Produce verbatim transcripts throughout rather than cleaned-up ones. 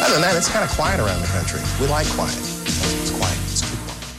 Other than that, it's kind of quiet around the country. We like quiet. It's quiet. It's too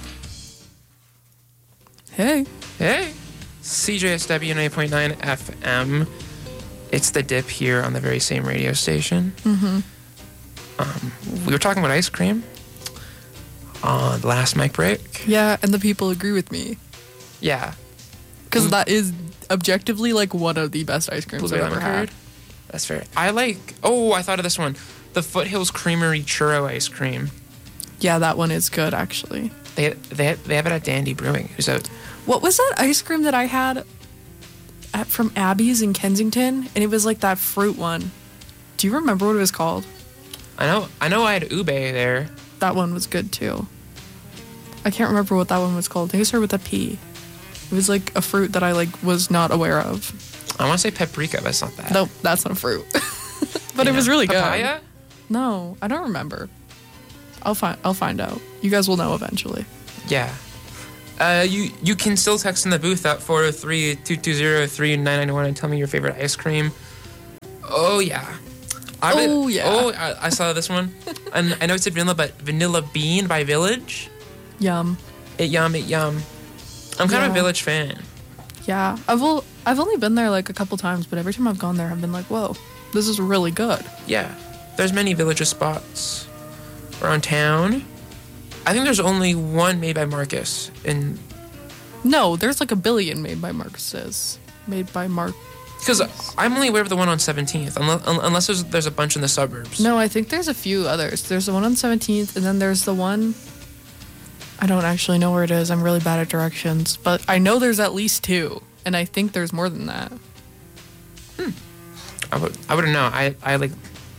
quiet. Hey. Hey. C J S W ninety point nine F M. It's The Dip here on the very same radio station. Mm-hmm. Um, we were talking about ice cream on the last mic break. Yeah, and the people agree with me. Yeah. Because that is objectively like one of the best ice creams I've ever had. That's fair. I like, oh, I thought of this one. The Foothills Creamery Churro ice cream. Yeah, that one is good, actually. They they they have it at Dandy Brewing. Who's out? What was that ice cream that I had at, from Abby's in Kensington? And it was like that fruit one. Do you remember what it was called? I know I know I had ube there. That one was good too. I can't remember what that one was called. I think it started with a P. It was like a fruit that I like was not aware of. I want to say paprika, but it's not that. Nope, that's not a fruit. But You it was know, really papaya? good. No, I don't remember. I'll find I'll find out. You guys will know eventually. Yeah. Uh, you you can still text in the booth at four oh three, two two zero, three nine nine one and tell me your favorite ice cream. Oh, yeah. I Oh, would, yeah. Oh, I, I saw this one. And I know it's a vanilla, but Vanilla Bean by Village. Yum. It yum, it yum. I'm kind Yeah. of a Village fan. Yeah. I've al- I've only been there like a couple times, but every time I've gone there, I've been like, whoa, this is really good. Yeah. There's many Village spots around town. I think there's only one made by Marcus. In No, there's like a billion made by Marcus's. Made by Mark. Because I'm only aware of the one on seventeenth, unless, unless there's, there's a bunch in the suburbs. No, I think there's a few others. There's the one on seventeenth, and then there's the one... I don't actually know where it is. I'm really bad at directions. But I know there's at least two, and I think there's more than that. Hmm. I, would, I wouldn't know. I, I like...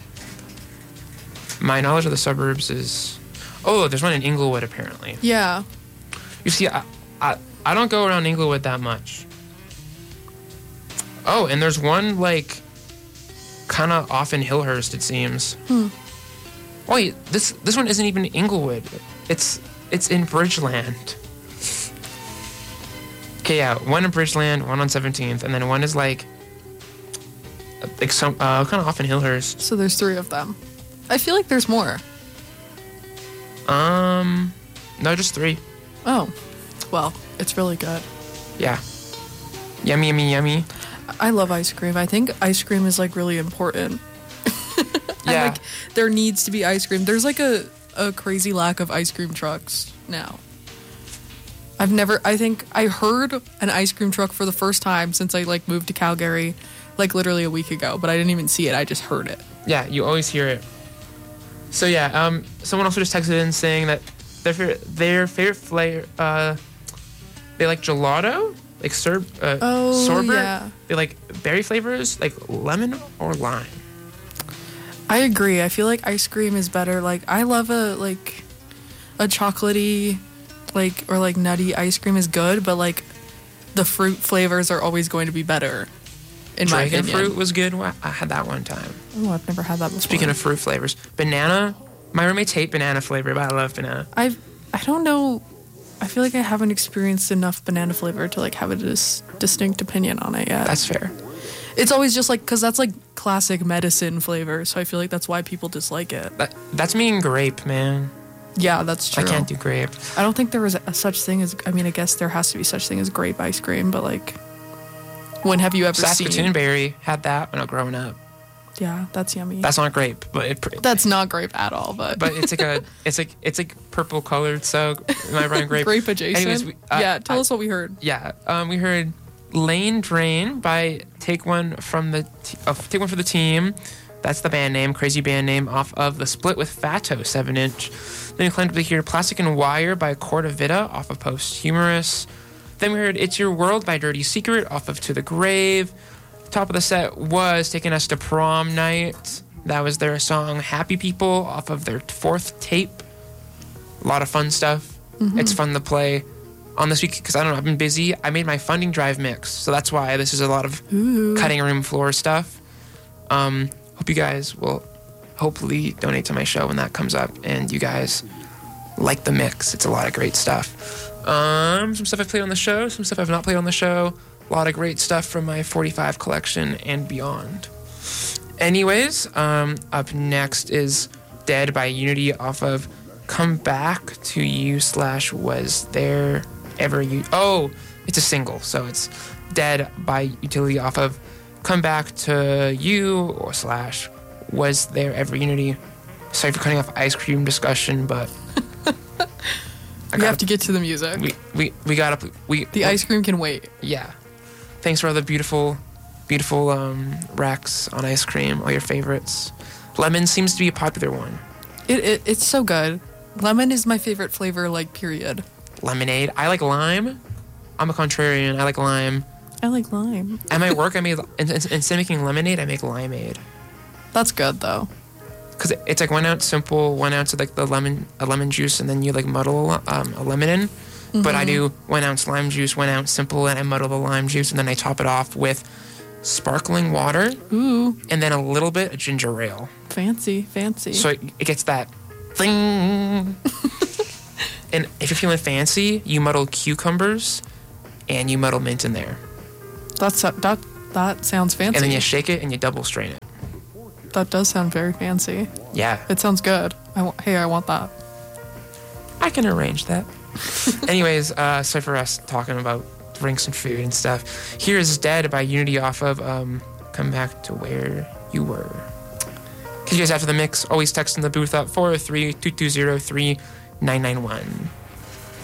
My knowledge of the suburbs is... Oh, there's one in Inglewood, apparently. Yeah. You see, I, I, I don't go around Inglewood that much. Oh, and there's one, like, kind of off in Hillhurst, it seems. Hmm. Wait, this this one isn't even Inglewood. It's it's in Bridgeland. Okay, yeah, one in Bridgeland, one on seventeenth, and then one is like, like some uh, kind of off in Hillhurst. So there's three of them. I feel like there's more. Um, no, just three. Oh, well, it's really good. Yeah. Yummy, yummy, yummy. I love ice cream. I think ice cream is like really important. Yeah. Like, there needs to be ice cream. There's like a, a crazy lack of ice cream trucks now. I've never, I think I heard an ice cream truck for the first time since I like moved to Calgary, like literally a week ago, but I didn't even see it. I just heard it. Yeah, you always hear it. So yeah, um, someone also just texted in saying that their favorite, their favorite flavor, uh, they like gelato, like serb, uh, Oh, sorbet. yeah. They like berry flavors, like lemon or lime. I agree. I feel like ice cream is better. Like, I love a, like, a chocolatey, like, or like nutty ice cream is good, but like, the fruit flavors are always going to be better, in my Dragon opinion. fruit was good. Well, I had that one time. Oh, I've never had that before. Speaking of fruit flavors, banana. My roommates hate banana flavor, but I love banana. I've, I don't know. I feel like I haven't experienced enough banana flavor to like have a dis- distinct opinion on it yet. That's fair. It's always just like, because that's like classic medicine flavor, so I feel like that's why people dislike it. That, that's me and grape, man. Yeah, that's true. I can't do grape. I don't think there was a such thing as, I mean, I guess there has to be such thing as grape ice cream, but like, when have you ever Saskatoon seen? berry had that when I was growing up. Yeah, that's yummy. That's not grape, but it. That's not grape at all, but. But it's like a, it's like it's like purple colored. So am I running grape? Grape adjacent. Anyways, we, uh, yeah, tell I- us what we heard. Yeah, um, we heard Lane Drain by Take One from the t- uh, Take One for the Team. That's the band name, crazy band name, off of the split with Fatto seven inch. Then we claimed to hear Plastic and Wire by Corda Vita off of Posthumous. Then we heard It's Your World by Dirty Secret off of To the Grave. Top of the set was Taking Us to Prom Night. That was their song Happy People off of their fourth tape. A lot of fun stuff. Mm-hmm. It's fun to play on this week because I don't know, I've been busy. I made my funding drive mix, so that's why this is a lot of Ooh. cutting room floor stuff. Um, hope you guys will hopefully donate to my show when that comes up, and you guys like the mix. It's a lot of great stuff. Um, some stuff I've played on the show, some stuff I've not played on the show. A lot of great stuff from my forty-five collection and beyond. Anyways, um, up next is Dead by Unity off of Come Back to You slash Was There Ever You. Oh, it's a single. So it's Dead by Utility off of Come Back to You or slash Was There Ever Unity. Sorry for cutting off ice cream discussion, but we have to get to the music. We we we got to we the we, ice cream can wait. Yeah. Thanks for all the beautiful, beautiful um, racks on ice cream. All your favorites. Lemon seems to be a popular one. It, it it's so good. Lemon is my favorite flavor. Like period. Lemonade. I like lime. I'm a contrarian. I like lime. I like lime. At my work, I made in, in, instead of making lemonade, I make limeade. That's good though. Because it's like one ounce simple, one ounce of like the lemon, a lemon juice, and then you like muddle um, a lemon in. Mm-hmm. But I do one ounce lime juice, one ounce simple, and I muddle the lime juice, and then I top it off with sparkling water. Ooh. And then a little bit of ginger ale. Fancy, fancy. So it, it gets that thing. And if you're feeling fancy, you muddle cucumbers, and you muddle mint in there. That's that that sounds fancy. And then you shake it and you double strain it. That does sound very fancy. Yeah. It sounds good. I w- hey, I want that. I can arrange that. Anyways, uh, sorry for us talking about drinks and food and stuff. Here is Dead by Unity off of um, Come Back to Where You Were. Catch you guys after the mix. Always text in the booth at four oh three, two two zero, three nine nine one.